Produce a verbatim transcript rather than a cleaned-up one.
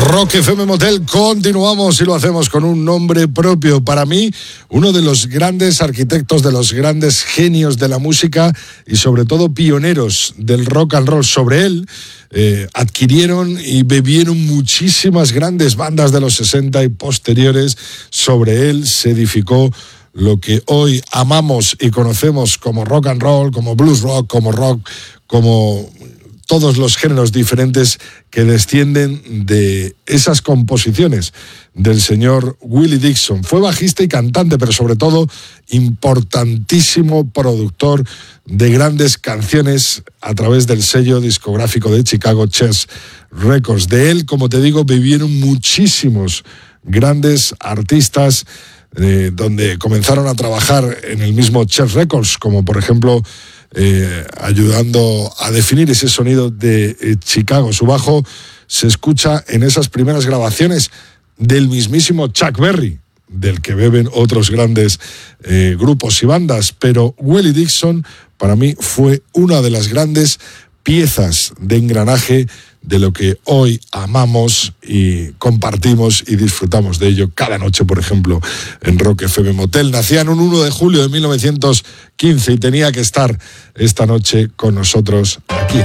Rock F M Motel, continuamos y lo hacemos con un nombre propio. Para mí, uno de los grandes arquitectos, de los grandes genios de la música y sobre todo pioneros del rock and roll. Sobre él eh, adquirieron y bebieron muchísimas grandes bandas de los sesenta y posteriores. Sobre él se edificó lo que hoy amamos y conocemos como rock and roll, como blues rock, como rock, como todos los géneros diferentes que descienden de esas composiciones del señor Willie Dixon. Fue bajista y cantante, pero sobre todo importantísimo productor de grandes canciones a través del sello discográfico de Chicago, Chess Records. De él, como te digo, vivieron muchísimos grandes artistas eh, donde comenzaron a trabajar en el mismo Chess Records, como por ejemplo Eh, ayudando a definir ese sonido de eh, Chicago. Su bajo se escucha en esas primeras grabaciones del mismísimo Chuck Berry, del que beben otros grandes eh, grupos y bandas, pero Willie Dixon para mí fue una de las grandes piezas de engranaje de lo que hoy amamos y compartimos y disfrutamos de ello cada noche, por ejemplo, en Rock F M Motel. Nacía en un uno de julio de mil novecientos quince y tenía que estar esta noche con nosotros aquí.